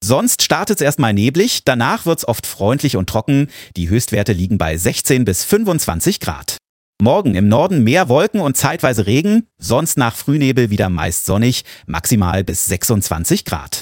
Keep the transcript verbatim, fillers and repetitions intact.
Sonst startet es erstmal neblig, danach wird es oft freundlich und trocken. Die Höchstwerte liegen bei sechzehn bis fünfundzwanzig Grad. Morgen im Norden mehr Wolken und zeitweise Regen, sonst nach Frühnebel wieder meist sonnig, maximal bis sechsundzwanzig Grad.